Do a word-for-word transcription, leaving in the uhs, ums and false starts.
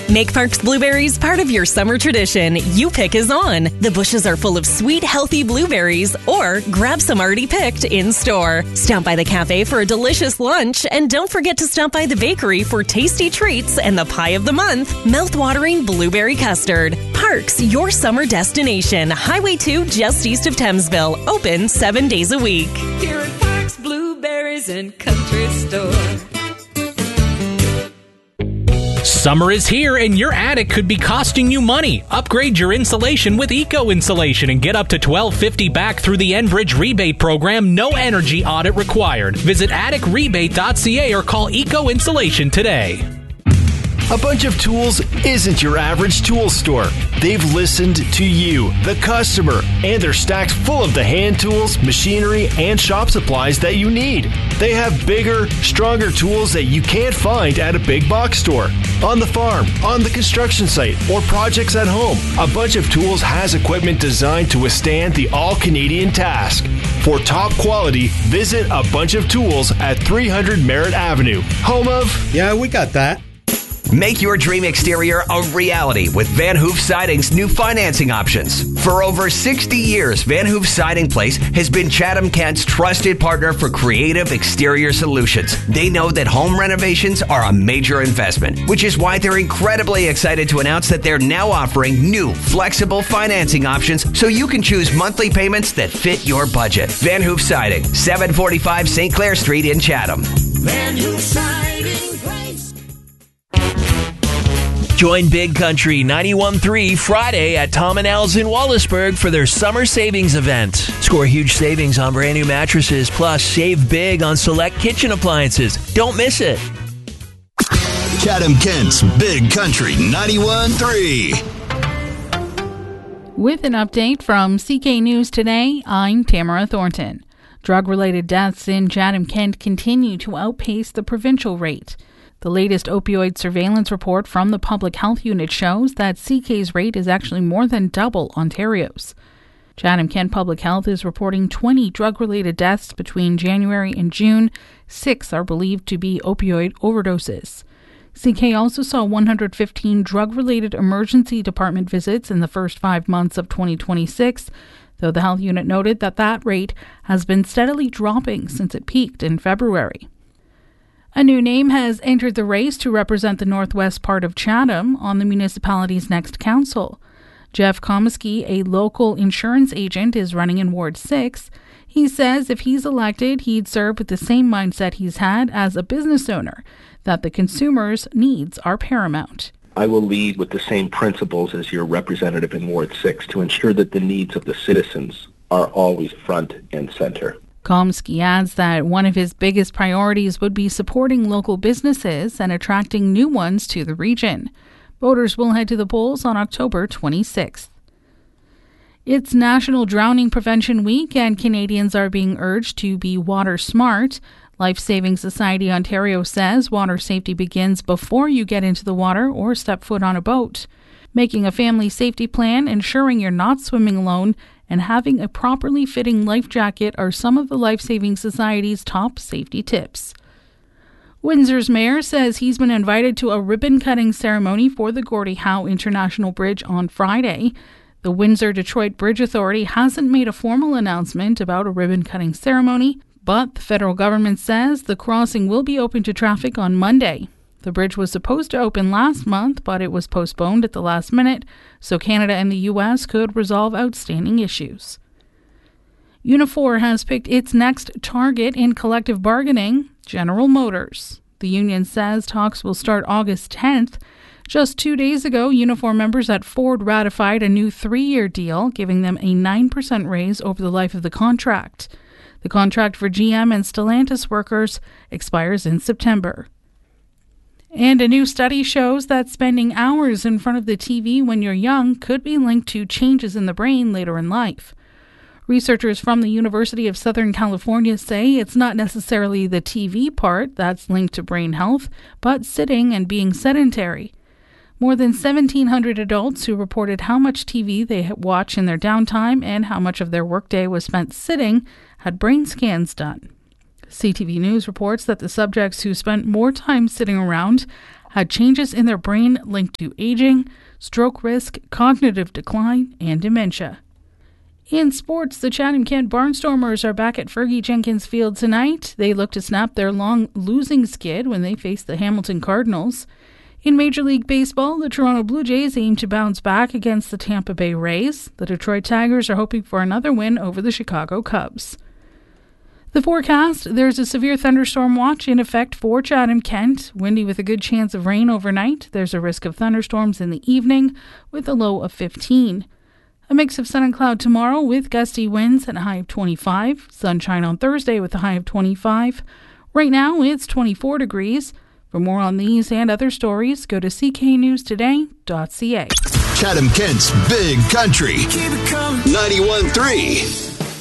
Make Parks Blueberries part of your summer tradition. You Pick is on. The bushes are full of sweet, healthy blueberries, or grab some already picked in store. Stop by the cafe for a delicious lunch, and don't forget to stop by the bakery for tasty treats and the pie of the month, mouth-watering blueberry custard. Parks, your summer destination. Highway two, just east of Thamesville. Open seven days a week. Here at Parks Blueberries and Country Store. Summer is here and your attic could be costing you money. Upgrade your insulation with Eco Insulation and get up to twelve fifty back through the Enbridge rebate program. No energy audit required. Visit attic rebate dot c a or call Eco Insulation today. A Bunch of Tools isn't your average tool store. They've listened to you, the customer, and they're stacked full of the hand tools, machinery, and shop supplies that you need. They have bigger, stronger tools that you can't find at a big box store. On the farm, on the construction site, or projects at home, A Bunch of Tools has equipment designed to withstand the all-Canadian task. For top quality, visit A Bunch of Tools at three hundred Merritt Avenue, home of... Yeah, we got that. Make your dream exterior a reality with Van Hoof Siding's new financing options. For over sixty years, Van Hoof Siding Place has been Chatham-Kent's trusted partner for creative exterior solutions. They know that home renovations are a major investment, which is why they're incredibly excited to announce that they're now offering new, flexible financing options so you can choose monthly payments that fit your budget. Van Hoof Siding, seven forty-five Saint Clair Street in Chatham. Van Hoof Siding Place. Join Big Country ninety-one point three Friday at Tom and Al's in Wallaceburg for their summer savings event. Score huge savings on brand new mattresses, plus save big on select kitchen appliances. Don't miss it. Chatham-Kent's Big Country ninety-one point three. With an update from C K News Today, I'm Tamara Thornton. Drug-related deaths in Chatham-Kent continue to outpace the provincial rate. The latest opioid surveillance report from the Public Health Unit shows that C K's rate is actually more than double Ontario's. Chatham-Kent Public Health is reporting twenty drug-related deaths between January and June. Six are believed to be opioid overdoses. C K also saw one hundred fifteen drug-related emergency department visits in the first five months of twenty twenty-six, though the health unit noted that that rate has been steadily dropping since it peaked in February. A new name has entered the race to represent the northwest part of Chatham on the municipality's next council. Jeff Komisky, a local insurance agent, is running in Ward six. He says if he's elected, he'd serve with the same mindset he's had as a business owner, that the consumer's needs are paramount. I will lead with the same principles as your representative in Ward six to ensure that the needs of the citizens are always front and center. Komsky adds that one of his biggest priorities would be supporting local businesses and attracting new ones to the region. Voters will head to the polls on October twenty-sixth. It's National Drowning Prevention Week, and Canadians are being urged to be water smart. Life Saving Society Ontario says water safety begins before you get into the water or step foot on a boat. Making a family safety plan, ensuring you're not swimming alone, and having a properly fitting life jacket are some of the Life Saving Society's top safety tips. Windsor's mayor says he's been invited to a ribbon-cutting ceremony for the Gordie Howe International Bridge on Friday. The Windsor-Detroit Bridge Authority hasn't made a formal announcement about a ribbon-cutting ceremony, but the federal government says the crossing will be open to traffic on Monday. The bridge was supposed to open last month, but it was postponed at the last minute, so Canada and the U S could resolve outstanding issues. Unifor has picked its next target in collective bargaining, General Motors. The union says talks will start August tenth. Just two days ago, Unifor members at Ford ratified a new three-year deal, giving them a nine percent raise over the life of the contract. The contract for G M and Stellantis workers expires in September. And a new study shows that spending hours in front of the T V when you're young could be linked to changes in the brain later in life. Researchers from the University of Southern California say it's not necessarily the T V part that's linked to brain health, but sitting and being sedentary. More than seventeen hundred adults who reported how much T V they watch in their downtime and how much of their workday was spent sitting had brain scans done. C T V News reports that the subjects who spent more time sitting around had changes in their brain linked to aging, stroke risk, cognitive decline, and dementia. In sports, the Chatham-Kent Barnstormers are back at Fergie Jenkins Field tonight. They look to snap their long losing skid when they face the Hamilton Cardinals. In Major League Baseball, the Toronto Blue Jays aim to bounce back against the Tampa Bay Rays. The Detroit Tigers are hoping for another win over the Chicago Cubs. The forecast, there's a severe thunderstorm watch in effect for Chatham-Kent. Windy with a good chance of rain overnight. There's a risk of thunderstorms in the evening with a low of fifteen. A mix of sun and cloud tomorrow with gusty winds and a high of twenty-five. Sunshine on Thursday with a high of twenty-five. Right now it's twenty-four degrees. For more on these and other stories, go to c k news today dot c a. Chatham-Kent's Big Country. ninety-one point three